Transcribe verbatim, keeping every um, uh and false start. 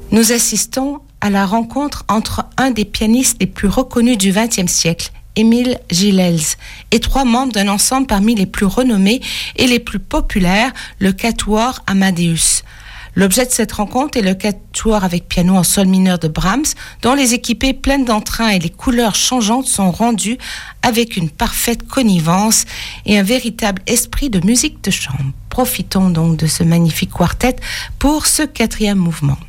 Nous assistons à la rencontre entre un des pianistes les plus reconnus du vingtième siècle, Émile Gilels, et trois membres d'un ensemble parmi les plus renommés et les plus populaires, le Quatuor Amadeus. L'objet de cette rencontre est le quatuor avec piano en sol mineur de Brahms, dont les équipées pleines d'entrain et les couleurs changeantes sont rendues avec une parfaite connivence et un véritable esprit de musique de chambre. Profitons donc de ce magnifique quartet pour ce quatrième mouvement.